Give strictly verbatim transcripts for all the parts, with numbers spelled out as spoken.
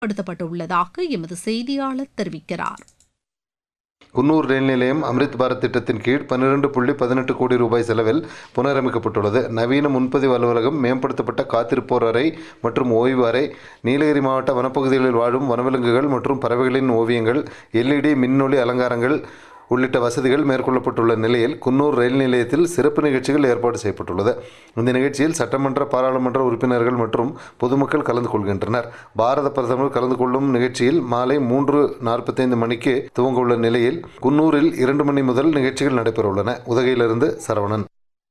படுத்தப்பட்டுள்ளதாக எமது செய்தியாளர் தெரிவிக்கிறார். குன்னூர் ரயில் நிலையம் அம்ரித் பாரத் திட்டத்தின் கீழ் பன்னிரண்டு புள்ளி பதினெட்டு கோடி ரூபாய் செலவில் புனரமைக்கப்பட்டுள்ளது. நவீன முன்பதிவு அலுவலகம், மேம்படுத்தப்பட்ட காத்திருப்போர் அறை மற்றும் ஓய்வு அறை, நீலகிரி மாவட்ட வனப்பகுதிகளில் வாழும் வனவிலங்குகள் மற்றும் பறவைகளின் ஓவியங்கள், எல்இடி மின்னொளி அலங்காரங்கள் உள்ளிட்ட வசதிகள் மேற்கொள்ளப்பட்டுள்ள நிலையில் குன்னூர் ரயில் நிலையத்தில் சிறப்பு நிகழ்ச்சிகள் ஏற்பாடு செய்யப்பட்டுள்ளது. இந்த நிகழ்ச்சியில் சட்டமன்ற, பாராளுமன்ற உறுப்பினர்கள் மற்றும் பொதுமக்கள் கலந்து கொள்கின்றனர். பாரத பிரதமர் கலந்து கொள்ளும் நிகழ்ச்சியில் மாலை மூன்று நாற்பத்தைந்து மணிக்கு துவங்கவுள்ள நிலையில் குன்னூரில் இரண்டு மணி முதல் நிகழ்ச்சிகள் நடைபெறவுள்ளன. உதகையிலிருந்து சரவணன்.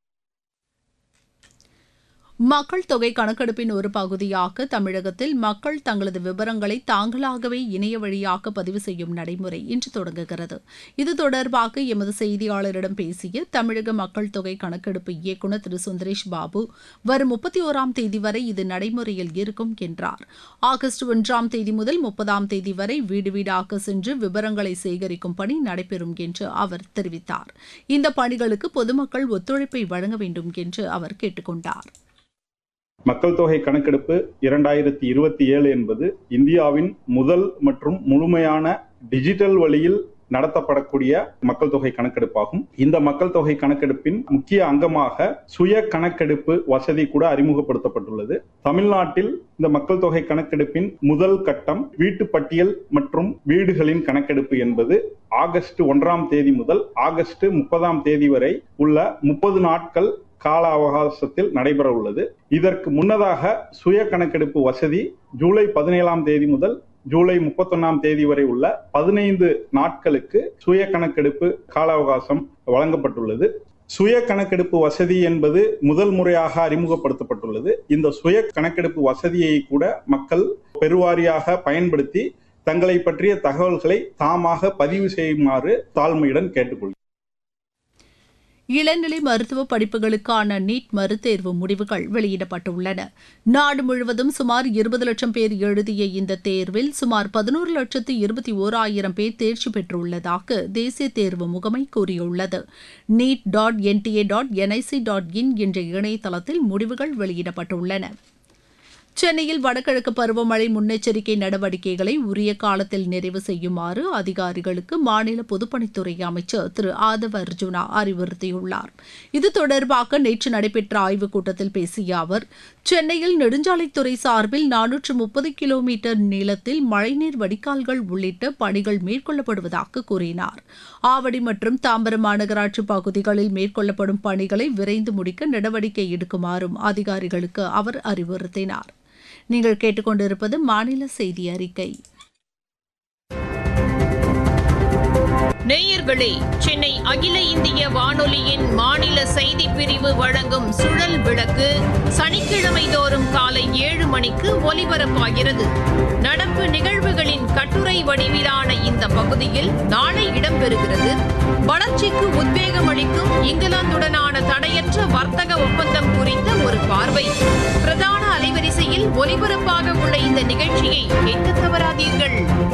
மக்கள் தொகை கணக்கெடுப்பின் ஒரு பகுதியாக தமிழகத்தில் மக்கள் தங்களது விவரங்களை தாங்களாகவே இணைய வழியாக பதிவு செய்யும் நடைமுறை இன்று தொடங்குகிறது. இது தொடர்பாக எமது செய்தியாளரிடம் பேசிய தமிழக மக்கள் தொகை கணக்கெடுப்பு இயக்குநர் திரு சுந்தரேஷ் பாபு, வரும் முப்பத்தி ஓராம் தேதி வரை இது நடைமுறையில் இருக்கும் என்றார். ஆகஸ்ட் ஒன்றாம் தேதி முதல் முப்பதாம் தேதி வரை வீடு வீடாக சென்று விவரங்களை சேகரிக்கும் பணி நடைபெறும் என்று அவர் தெரிவித்தார். இந்த பணிகளுக்கு பொதுமக்கள் ஒத்துழைப்பை வழங்க வேண்டும் என்று அவர் கேட்டுக் கொண்டார். மக்கள் தொகை கணக்கெடுப்பு இரண்டாயிரத்தி இருபத்தி ஏழு என்பது இந்தியாவின் முதல் மற்றும் முழுமையான டிஜிட்டல் வழியில் நடத்தப்படக்கூடிய மக்கள் தொகை கணக்கெடுப்பாகும். இந்த மக்கள் தொகை கணக்கெடுப்பின் முக்கிய அங்கமாக சுய கணக்கெடுப்பு வசதி கூட அறிமுகப்படுத்தப்பட்டுள்ளது. தமிழ்நாட்டில் இந்த மக்கள் தொகை கணக்கெடுப்பின் முதல் கட்டம் வீட்டு பட்டியல் மற்றும் வீடுகளின் கணக்கெடுப்பு என்பது ஆகஸ்ட் ஒன்றாம் தேதி முதல் ஆகஸ்ட் முப்பதாம் தேதி வரை உள்ள முப்பது நாட்கள் கால அவகாசத்தில் நடைபெற உள்ளது. இதற்கு முன்னதாக சுய கணக்கெடுப்பு வசதி ஜூலை பதினேழாம் தேதி முதல் ஜூலை முப்பத்தி ஒன்னாம் தேதி வரை உள்ள பதினைந்து நாட்களுக்கு சுய கணக்கெடுப்பு கால அவகாசம் வழங்கப்பட்டுள்ளது. சுய கணக்கெடுப்பு வசதி என்பது முதல் முறையாக அறிமுகப்படுத்தப்பட்டுள்ளது. இந்த சுய கணக்கெடுப்பு வசதியை கூட மக்கள் பெருவாரியாக பயன்படுத்தி தங்களை பற்றிய தகவல்களை தாமாக பதிவு செய்யுமாறு தாழ்மையுடன் கேட்டுக்கொள்கிறேன். இளநிலை மருத்துவ படிப்புகளுக்கான நீட் மறுதேர்வு முடிவுகள் வெளியிடப்பட்டுள்ளன. நாடு முழுவதும் சுமார் இருபது லட்சம் பேர் எழுதிய இந்த தேர்வில் சுமார் பதினோரு லட்சத்து இருபத்தி ஓராயிரம் பேர் தேர்ச்சி பெற்றுள்ளதாக தேசிய தேர்வு முகமை கூறியுள்ளது. NEET dot NDA dot NIC dot in என்ற இணையதளத்தில் முடிவுகள் வெளியிடப்பட்டுள்ளன. சென்னையில் வடகிழக்கு பருவமழை முன்னெச்சரிக்கை நடவடிக்கைகளை உரிய காலத்தில் நிறைவு செய்யுமாறு அதிகாரிகளுக்கு மாநில பொதுப்பணித்துறை அமைச்சர் திரு ஆதவ அர்ஜுனா அறிவுறுத்தியுள்ளார். இது தொடர்பாக நேற்று நடைபெற்ற ஆய்வுக் கூட்டத்தில் பேசிய அவர், சென்னையில் நெடுஞ்சாலைத்துறை சார்பில் நானூற்று முப்பது கிலோமீட்டர் நீளத்தில் மழைநீர் வடிகால்கள் உள்ளிட்ட பணிகள் மேற்கொள்ளப்படுவதாக கூறினார். ஆவடி மற்றும் தாம்பரம் மாநகராட்சி பகுதிகளில் மேற்கொள்ளப்படும் பணிகளை விரைந்து முடிக்க நடவடிக்கை எடுக்குமாறும் அதிகாரிகளுக்கு அவர் அறிவுறுத்தினார். நீங்கள் கேட்டுக்கொண்டிருப்பது மாநில செய்தி அறிக்கை. நேயர்களே, சென்னை அகில இந்திய வானொலியின் மாநில செய்தி பிரிவு வழங்கும் சுழல் விளக்கு சனிக்கிழமை தோறும் காலை ஏழு மணிக்கு ஒலிபரப்பாகிறது. நடப்பு நிகழ்வுகளின் கட்டுரை வடிவிலான இந்த பகுதியில் நாளை இடம்பெறுகிறது. வளர்ச்சிக்கு உத்வேகம் அளிக்கும் இங்கிலாந்துடனான தடையற்ற வர்த்தக ஒப்பந்தம் குறித்த ஒரு பார்வை. பிரதான அலைவரிசையில் ஒலிபரப்பாக உள்ள இந்த நிகழ்ச்சியை கேட்க தவறாதீர்கள்.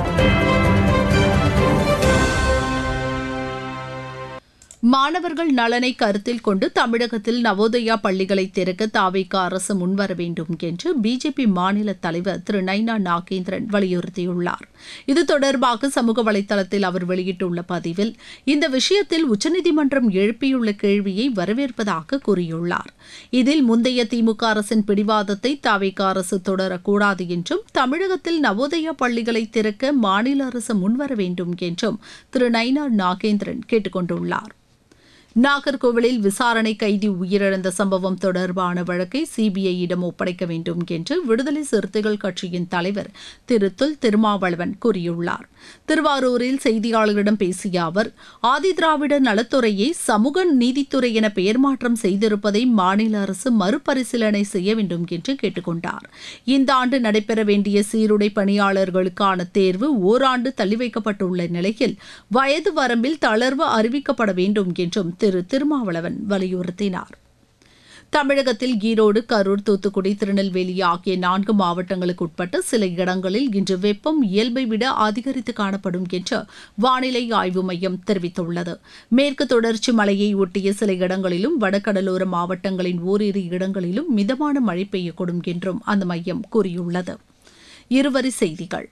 மாணவர்கள் நலனை கருத்தில் கொண்டு தமிழகத்தில் நவோதயா பள்ளிகளை திறக்க தாவேக அரசு முன்வர வேண்டும் என்று பிஜேபி மாநில தலைவர் திரு நைனா நாகேந்திரன் வலியுறுத்தியுள்ளார். இது தொடர்பாக சமூக வலைதளத்தில் அவர் வெளியிட்டுள்ள பதிவில், இந்த விஷயத்தில் உச்சநீதிமன்றம் எழுப்பியுள்ள கேள்வியை வரவேற்பதாக கூறியுள்ளார். இதில் முந்தைய திமுக அரசின் பிடிவாதத்தை தாவேக அரசு தொடரக்கூடாது என்றும், தமிழகத்தில் நவோதயா பள்ளிகளை திறக்க மாநில அரசு முன்வர வேண்டும் என்றும் திரு நைனா நாகேந்திரன் கேட்டுக் கொண்டுள்ளார். நாகர்கோவிலில் விசாரணை கைதி உயிரிழந்த சம்பவம் தொடர்பான வழக்கை சிபிஐயிடம் ஒப்படைக்க வேண்டும் என்று விடுதலை சிறுத்தைகள் கட்சியின் தலைவர் திரு தொல் திருமாவளவன் கூறியுள்ளார். திருவாரூரில் செய்தியாளர்களிடம் பேசிய அவர், ஆதிதிராவிட நலத்துறையை சமூக நீதித்துறை என பெயர் மாற்றம் செய்திருப்பதை மாநில அரசு மறுபரிசீலனை செய்ய வேண்டும் என்று கேட்டுக் கொண்டார். இந்த ஆண்டு நடைபெற வேண்டிய சீருடை பணியாளர்களுக்கான தேர்வு ஓராண்டு தள்ளி வைக்கப்பட்டுள்ள நிலையில் வயது வரம்பில் தளர்வு அறிவிக்கப்பட வேண்டும் என்றும் திரு திருமாவளவன் வலியுறுத்தினார். தமிழகத்தில் ஈரோடு, கரூர், தூத்துக்குடி, திருநெல்வேலி ஆகிய நான்கு மாவட்டங்களுக்கு உட்பட்ட சில இடங்களில் இன்று வெப்பம் இயல்பை விட அதிகரித்து காணப்படும் என்று வானிலை ஆய்வு மையம் தெரிவித்துள்ளது. மேற்கு தொடர்ச்சி மலையை ஒட்டிய சில இடங்களிலும் வடகடலோர மாவட்டங்களின் ஓரிரு இடங்களிலும் மிதமான மழை பெய்யக்கூடும் என்றும் அந்த மையம் கூறியுள்ளது. இருவரி செய்திகள்.